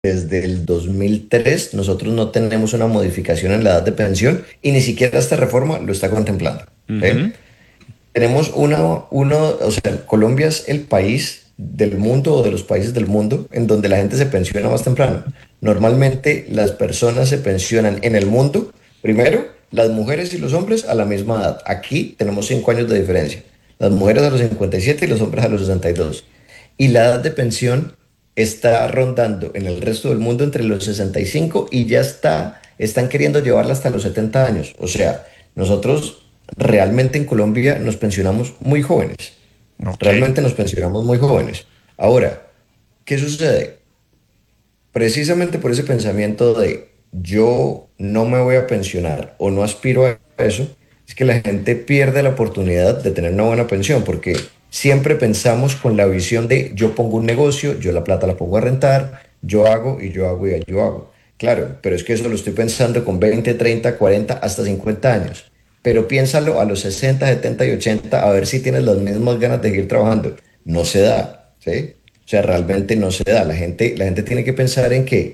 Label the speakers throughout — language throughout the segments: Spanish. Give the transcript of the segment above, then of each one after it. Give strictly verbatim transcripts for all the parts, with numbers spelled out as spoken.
Speaker 1: desde el dos mil tres nosotros no tenemos una modificación en la edad de pensión y ni siquiera esta reforma lo está contemplando. ¿Eh?
Speaker 2: Ujú.
Speaker 1: Tenemos una, uno, o sea, Colombia es el país del mundo o de los países del mundo en donde la gente se pensiona más temprano. Normalmente las personas se pensionan en el mundo, primero, las mujeres y los hombres a la misma edad. Aquí tenemos cinco años de diferencia. Las mujeres a los cincuenta y siete y los hombres a los sesenta y dos. Y la edad de pensión está rondando en el resto del mundo entre los sesenta y cinco y ya está, están queriendo llevarla hasta los setenta años. O sea, nosotros realmente en Colombia nos pensionamos muy jóvenes.
Speaker 3: Ok.
Speaker 1: Realmente nos pensionamos muy jóvenes. Ahora, ¿qué sucede? Precisamente por ese pensamiento de yo no me voy a pensionar o no aspiro a eso, es que la gente pierde la oportunidad de tener una buena pensión, porque siempre pensamos con la visión de yo pongo un negocio, yo la plata la pongo a rentar, yo hago y yo hago y yo hago. Claro, pero es que eso lo estoy pensando con veinte, treinta, cuarenta, hasta cincuenta años. Pero piénsalo a los sesenta, setenta y ochenta, a ver si tienes las mismas ganas de seguir trabajando. No se da, ¿sí? O sea, realmente no se da. La gente, la gente tiene que pensar en que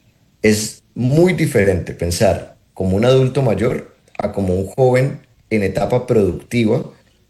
Speaker 1: es muy diferente pensar como un adulto mayor a como un joven en etapa productiva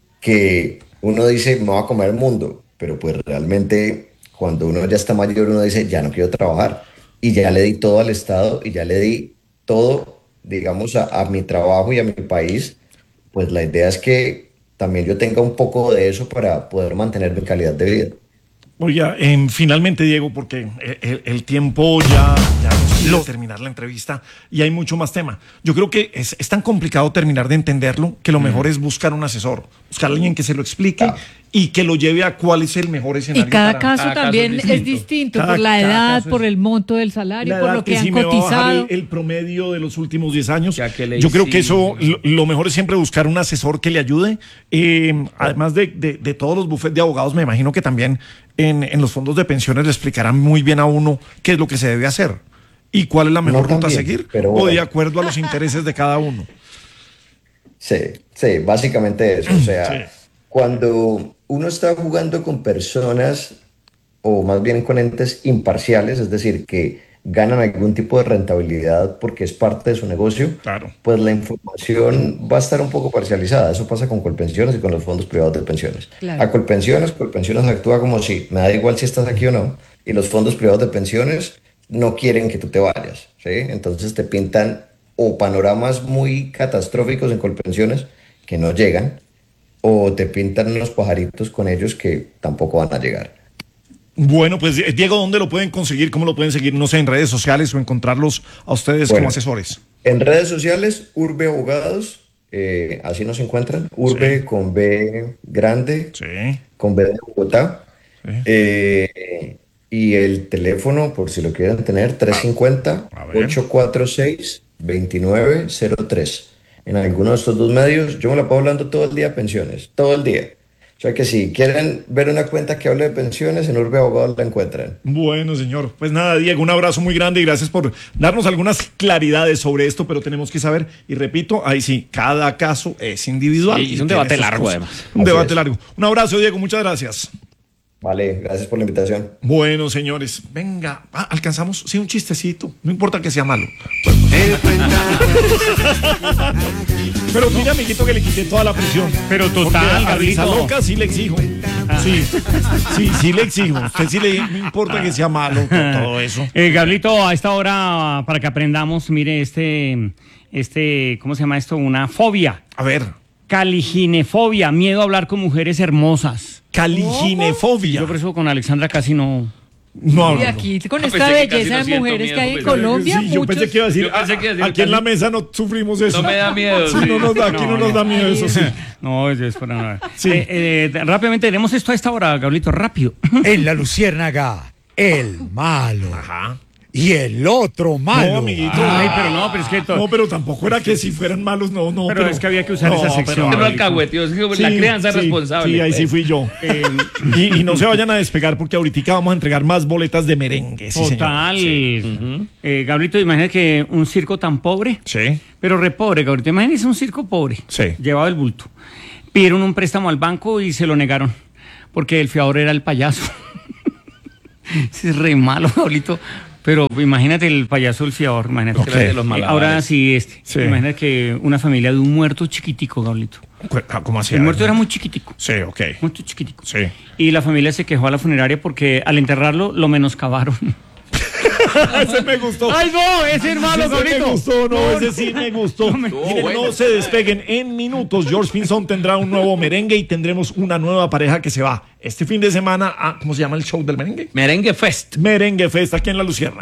Speaker 1: que uno dice, me voy a comer el mundo, pero pues realmente cuando uno ya está mayor uno dice, ya no quiero trabajar y ya le di todo al Estado y ya le di todo, digamos, a, a mi trabajo y a mi país, pues la idea es que también yo tenga un poco de eso para poder mantener mi calidad de vida.
Speaker 3: Oiga, em, finalmente, Diego, porque el, el- el tiempo ya, ya nos pide terminar la entrevista y hay mucho más tema. Yo creo que es, es tan complicado terminar de entenderlo que lo mejor es buscar un asesor, buscar a alguien que se lo explique
Speaker 1: Ah.
Speaker 3: y que lo lleve a cuál es el mejor
Speaker 4: Y
Speaker 3: escenario
Speaker 4: cada
Speaker 3: para
Speaker 4: caso
Speaker 2: cada caso
Speaker 4: también
Speaker 2: es
Speaker 4: es
Speaker 2: distinto.
Speaker 4: distinto,
Speaker 3: Cada-
Speaker 4: por la
Speaker 3: cada
Speaker 4: edad,
Speaker 3: caso
Speaker 4: por
Speaker 3: es-
Speaker 4: el monto del salario,
Speaker 3: la
Speaker 4: por
Speaker 3: edad
Speaker 4: lo que,
Speaker 3: si
Speaker 4: han
Speaker 3: me va a bajar
Speaker 4: cotizado.
Speaker 3: el, el promedio de los últimos diez años.
Speaker 2: Ya que le
Speaker 3: Yo creo que eso,
Speaker 2: hicimos.
Speaker 3: lo, lo mejor es siempre buscar un asesor que le ayude. Eh, además de, de- de todos los bufetes de abogados, me imagino que también en, en los fondos de pensiones le explicarán muy bien a uno qué es lo que se debe hacer y cuál es la mejor
Speaker 1: No
Speaker 3: ruta a
Speaker 1: también,
Speaker 3: seguir
Speaker 1: pero
Speaker 3: o de
Speaker 1: bueno.
Speaker 3: acuerdo a los intereses de cada uno.
Speaker 1: Sí, sí, básicamente eso. O sea,
Speaker 3: Sí.
Speaker 1: cuando uno está jugando con personas, o más bien con entes imparciales, es decir, que ganan algún tipo de rentabilidad porque es parte de su negocio,
Speaker 3: Claro.
Speaker 1: pues la información va a estar un poco parcializada. Eso pasa con Colpensiones y con los fondos privados de pensiones.
Speaker 4: Claro.
Speaker 1: A Colpensiones, Colpensiones actúa como si me da igual si estás aquí o no, y los fondos privados de pensiones no quieren que tú te vayas, ¿sí? Entonces te pintan o panoramas muy catastróficos en Colpensiones que no llegan, o te pintan unos pajaritos con ellos que tampoco van a llegar.
Speaker 3: Bueno, pues eh, Diego, ¿dónde lo pueden conseguir? ¿Cómo lo pueden seguir? No sé, en redes sociales o encontrarlos a ustedes
Speaker 1: Bueno.
Speaker 3: como asesores.
Speaker 1: En redes sociales, Urbe Abogados, eh, así nos encuentran. Urbe
Speaker 3: Sí.
Speaker 1: con B grande,
Speaker 3: Sí.
Speaker 1: con B de Bogotá.
Speaker 3: Sí.
Speaker 1: Eh, y el teléfono, por si lo quieren tener, tres cincuenta,
Speaker 3: a ver.
Speaker 1: ocho cuatro seis, dos nueve cero tres. En alguno de estos dos medios, yo me la puedo hablando todo el día de pensiones, todo el día. O sea que si quieren ver una cuenta que hable de pensiones, en Urbe Abogados la encuentran.
Speaker 3: Bueno, señor. Pues nada, Diego, un abrazo muy grande y gracias por darnos algunas claridades sobre esto, pero tenemos que saber, y repito, ahí sí, cada caso es individual.
Speaker 2: Sí, es
Speaker 3: y
Speaker 2: un
Speaker 3: tiene
Speaker 2: debate
Speaker 3: sus
Speaker 2: largo,
Speaker 3: cosas.
Speaker 2: además.
Speaker 3: Un
Speaker 1: Así
Speaker 3: debate
Speaker 1: es.
Speaker 3: largo. Un abrazo, Diego, muchas gracias.
Speaker 1: Vale, gracias por la invitación.
Speaker 3: Bueno, señores, venga, ah, alcanzamos, sí, un chistecito, no importa que sea malo. Pero mira, amiguito, que le quité toda la presión.
Speaker 5: Pero total,
Speaker 3: Porque a
Speaker 5: Gabrielito.
Speaker 3: risa loca sí le exijo. Sí, sí, sí le exijo. Usted sí le, no importa que sea malo, todo eso.
Speaker 5: Eh, Gabrielito, a esta hora, para que aprendamos, mire, este, este, ¿cómo se llama esto? Una fobia.
Speaker 3: A ver,
Speaker 5: Caliginefobia, miedo a hablar con mujeres hermosas.
Speaker 3: caliginefobia.
Speaker 5: Yo por eso con Alexandra casi no.
Speaker 3: No
Speaker 4: Y
Speaker 3: hablo.
Speaker 4: aquí con
Speaker 2: Ah,
Speaker 4: esta
Speaker 2: pensé que casi
Speaker 4: belleza
Speaker 2: no
Speaker 4: de
Speaker 2: siento
Speaker 4: mujeres
Speaker 2: miedo,
Speaker 4: que hay en
Speaker 2: pues.
Speaker 4: Colombia,
Speaker 3: Sí, yo
Speaker 4: muchos.
Speaker 3: pensé que iba a decir,
Speaker 2: Yo pensé que iba a decir
Speaker 3: aquí en la
Speaker 2: cali-
Speaker 3: mesa no sufrimos eso.
Speaker 2: No me da miedo,
Speaker 3: Sí,
Speaker 2: sí.
Speaker 3: no nos da, aquí no,
Speaker 5: No,
Speaker 3: nos
Speaker 5: no.
Speaker 3: da miedo eso, sí.
Speaker 5: No, es para nada.
Speaker 3: Sí.
Speaker 5: Eh, eh, rápidamente, tenemos esto a esta hora, Gabrielito, rápido.
Speaker 6: En la Luciérnaga, el malo.
Speaker 3: Ajá.
Speaker 6: Y el otro malo.
Speaker 3: No, amiguito.
Speaker 5: Ay, pero no, pero es que. to-
Speaker 3: No, pero tampoco era que si fueran malos, no, no.
Speaker 5: Pero es que había que usar esa sección.
Speaker 2: No alcahueteo, es que la
Speaker 3: Sí,
Speaker 2: crianza
Speaker 3: sí,
Speaker 2: responsable.
Speaker 3: Sí, ahí sí fui yo.
Speaker 5: Eh,
Speaker 3: Y, y no se vayan a despegar porque ahorita vamos a entregar más boletas de merengue. Sí, señor.
Speaker 5: Total.
Speaker 3: Sí.
Speaker 5: Eh, Gabrielito, imagínate que un circo tan pobre,
Speaker 3: Sí.
Speaker 5: pero re pobre, Gabrielito. Imagínese un circo pobre,
Speaker 3: Sí.
Speaker 5: llevado el bulto. Pidieron un préstamo al banco y se lo negaron, porque el fiador era el payaso. Es re malo, Gabrielito. Pero imagínate el payaso del fiador, imagínate.
Speaker 3: Ok.
Speaker 5: que-
Speaker 2: De los
Speaker 5: eh,
Speaker 2: malabares.
Speaker 5: ahora sí, este.
Speaker 3: Sí.
Speaker 5: Imagínate que una familia de un muerto chiquitico, Gablito.
Speaker 3: Cu- ¿Cómo así?
Speaker 5: El muerto era muy chiquitico.
Speaker 3: Sí, ok.
Speaker 5: Muerto chiquitico.
Speaker 3: Sí.
Speaker 5: Y la familia se quejó a la funeraria porque al enterrarlo lo menoscabaron.
Speaker 3: Ese me gustó.
Speaker 5: ¡Ay, no! ¡Ese es malo,
Speaker 3: Ese me
Speaker 5: Gablito!
Speaker 3: gustó, no, ese sí me gustó.
Speaker 5: No me-
Speaker 3: Miren,
Speaker 2: bueno.
Speaker 3: no se despeguen. En minutos, George Pinzón tendrá un nuevo merengue y tendremos una nueva pareja que se va este fin de semana a, ¿cómo se llama el show del merengue?
Speaker 2: Merengue Fest.
Speaker 3: Merengue Fest aquí en La Lucierna.